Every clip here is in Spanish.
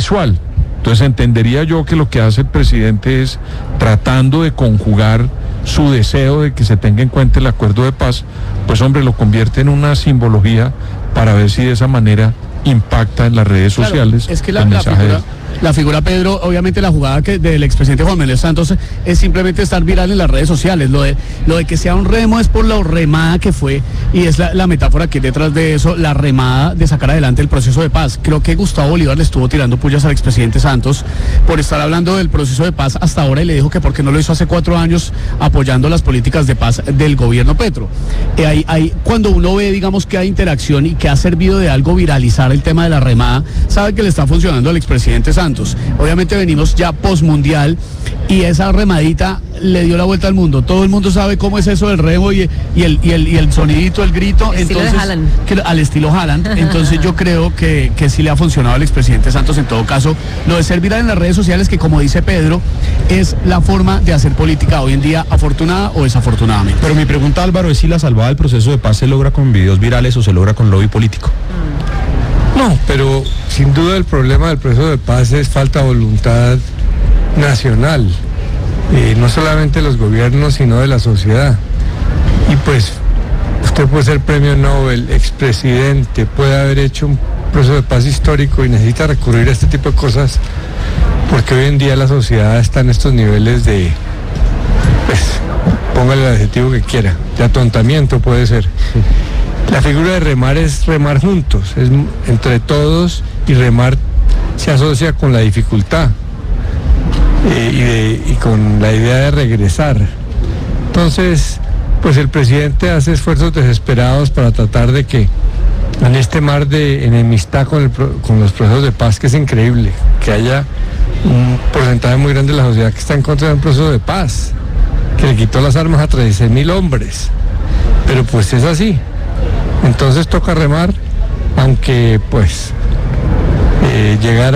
visual. Entonces entendería yo que lo que hace el presidente es tratando de conjugar su deseo de que se tenga en cuenta el acuerdo de paz, pues hombre, lo convierte en una simbología para ver si de esa manera impacta en las redes sociales. Es que la figura Pedro, obviamente la jugada del expresidente Juan Manuel Santos es simplemente estar viral en las redes sociales. Lo de que sea un remo es por la remada que fue, y es la metáfora que hay detrás de eso, la remada de sacar adelante el proceso de paz. Creo que Gustavo Bolívar le estuvo tirando pullas al expresidente Santos por estar hablando del proceso de paz hasta ahora, y le dijo que por qué no lo hizo hace 4 años apoyando las políticas de paz del gobierno Petro. Cuando uno ve, digamos, que hay interacción y que ha servido de algo viralizar el tema de la remada, sabe que le está funcionando al expresidente Santos. Obviamente venimos ya postmundial y esa remadita le dio la vuelta al mundo. Todo el mundo sabe cómo es eso del remo y el sonidito, el grito, entonces al estilo Haaland. Entonces yo creo que sí le ha funcionado al expresidente Santos. En todo caso, lo de ser viral en las redes sociales, que como dice Pedro, es la forma de hacer política hoy en día, afortunada o desafortunadamente. Pero mi pregunta, Álvaro, es si la salvada del proceso de paz se logra con videos virales o se logra con lobby político. No, pero sin duda el problema del proceso de paz es falta de voluntad nacional, no solamente de los gobiernos, sino de la sociedad. Y pues usted puede ser premio Nobel, expresidente, puede haber hecho un proceso de paz histórico y necesita recurrir a este tipo de cosas porque hoy en día la sociedad está en estos niveles de, pues, póngale el adjetivo que quiera, de atontamiento puede ser. La figura de remar es remar juntos, es entre todos, y remar se asocia con la dificultad y con la idea de regresar. Entonces, pues el presidente hace esfuerzos desesperados para tratar de que en este mar de enemistad con los procesos de paz, que es increíble, que haya un porcentaje muy grande de la sociedad que está en contra de un proceso de paz, que le quitó las armas a 36.000 hombres, pero pues es así. Entonces toca remar, aunque pues llegar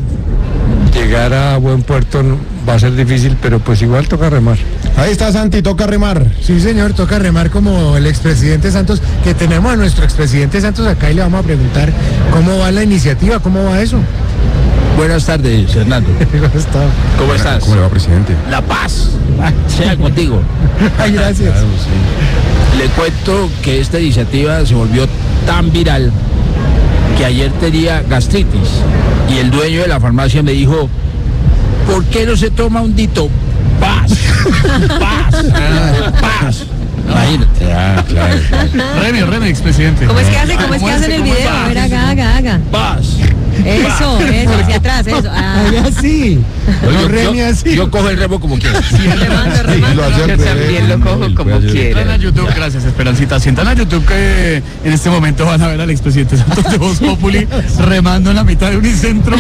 a buen puerto va a ser difícil, pero pues igual toca remar. Ahí está Santi, toca remar. Sí, señor, toca remar como el expresidente Santos, que tenemos a nuestro expresidente Santos acá y le vamos a preguntar cómo va la iniciativa, cómo va eso. Buenas tardes, Hernando. ¿Cómo estás? ¿Cómo le va, presidente? La paz sea contigo. Ay, gracias. Claro, sí. Le cuento que esta iniciativa se volvió tan viral que ayer tenía gastritis y el dueño de la farmacia me dijo, ¿por qué no se toma un dito? Paz, paz, paz. Imagínate. Claro. Reme, expresidente. ¿Cómo es que hace? ¿Cómo es que hace en el video? A ver, haga. Paz. Eso, hacia atrás, eso. Así. Yo cojo el remo como quiera. Remando. Yo también lo cojo como quiera. Entran a YouTube, gracias Esperancita. Si entran a YouTube, que en este momento van a ver al expresidente Santos de Voz Populi remando en la mitad de Unicentro.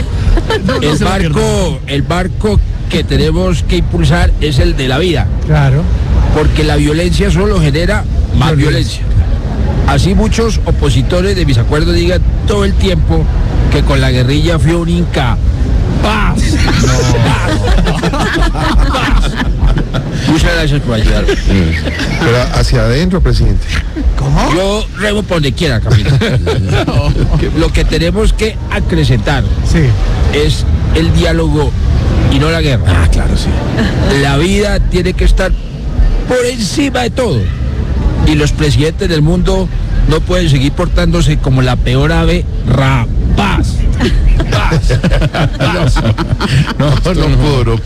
El barco que tenemos que impulsar es el de la vida. Claro. Porque la violencia solo genera más violencia. Así muchos opositores de mis acuerdos digan todo el tiempo que con la guerrilla fue un inca. ¡Paz! ¡Paz! Muchas gracias por ayudar. Pero hacia adentro, presidente. ¿Cómo? Yo remo por donde quiera, Camilo. Lo que tenemos que acrecentar es el diálogo y no la guerra. Ah, claro, sí. La vida tiene que estar por encima de todo. Y los presidentes del mundo no pueden seguir portándose como la peor ave rapaz. No puedo.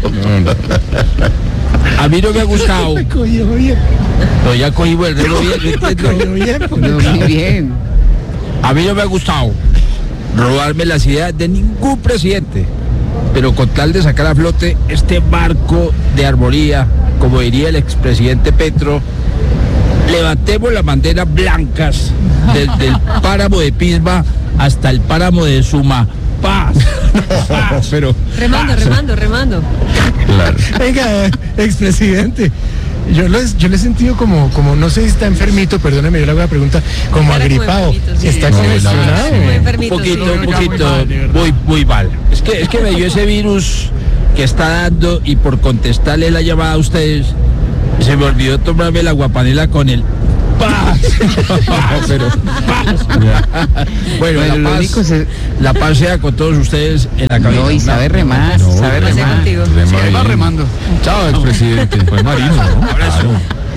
A mí no me ha gustado. No, ya cogimos el reloj bien. Muy bien. A mí no me ha gustado robarme las ideas de ningún presidente, pero con tal de sacar a flote este barco de armonía, como diría el expresidente Petro, levantemos las banderas blancas desde el páramo de Pisma hasta el páramo de Suma. Paz. Pero Remando. Claro. Venga, expresidente. Yo lo he sentido como no sé si está enfermito, perdóneme, yo le hago la pregunta, como agripado. Está congestionado. Un poquito, muy mal. Es que me dio ese virus que está dando y por contestarle la llamada a ustedes, se me olvidó tomarme la guapanela con el ¡Paz! Pero Bueno, Lo único es... la paz sea con todos ustedes en la cabina. No, y sabe remar, sabe Pasé remar. contigo. Sí, ahí va remando. Chao, expresidente. Fue marino, ¿no? Abrazo.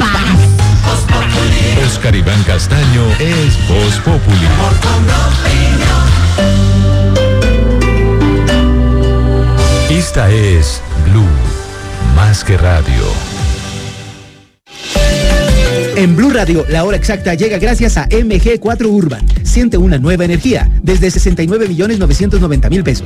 Oscar Iván Castaño es Voz Populi. Esta es Blue, más que radio. En Blue Radio, la hora exacta llega gracias a MG4 Urban. Siente una nueva energía desde 69.990.000 pesos.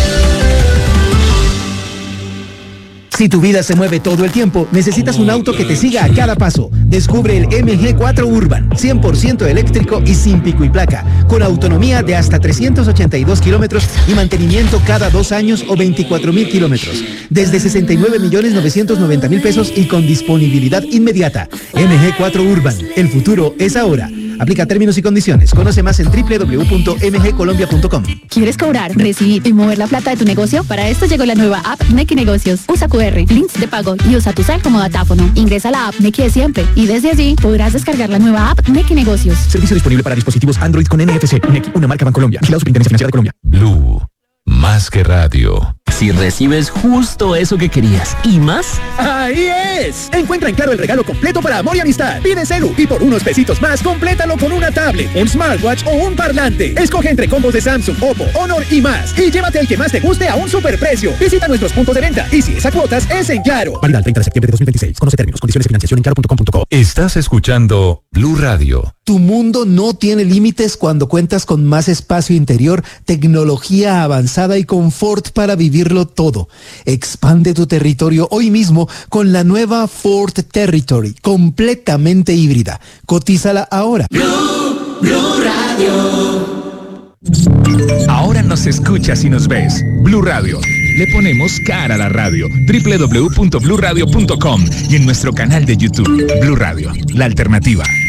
Si tu vida se mueve todo el tiempo, necesitas un auto que te siga a cada paso. Descubre el MG4 Urban, 100% eléctrico y sin pico y placa, con autonomía de hasta 382 kilómetros y mantenimiento cada 2 años o 24.000 kilómetros. Desde 69.990.000 pesos y con disponibilidad inmediata. MG4 Urban, el futuro es ahora. Aplica términos y condiciones. Conoce más en www.mgcolombia.com. ¿Quieres cobrar, recibir y mover la plata de tu negocio? Para esto llegó la nueva app Nequi Negocios. Usa QR, links de pago y usa tu cel como datáfono. Ingresa a la app Nequi de siempre y desde allí podrás descargar la nueva app Nequi Negocios. Servicio disponible para dispositivos Android con NFC. Nequi, una marca Bancolombia. Vigilado Superintendencia Financiera de Colombia. Blue, más que radio. Si recibes justo eso que querías y más, ¡ahí es! Encuentra en Claro el regalo completo para amor y amistad. Pide celu y por unos pesitos más, complétalo con una tablet, un smartwatch o un parlante. Escoge entre combos de Samsung, Oppo, Honor y más. Y llévate el que más te guste a un superprecio. Visita nuestros puntos de venta y si es a cuotas, es en Claro. Válido al 30 de septiembre de 2026. Conoce términos, condiciones de financiación en claro.com.co. Estás escuchando Blue Radio. Tu mundo no tiene límites cuando cuentas con más espacio interior, tecnología avanzada y confort para vivirlo todo. Expande tu territorio hoy mismo con la nueva Ford Territory, completamente híbrida. Cotízala ahora. Blue Radio. Ahora nos escuchas y nos ves. Blue Radio. Le ponemos cara a la radio. www.bluradio.com y en nuestro canal de YouTube. Blue Radio, la alternativa.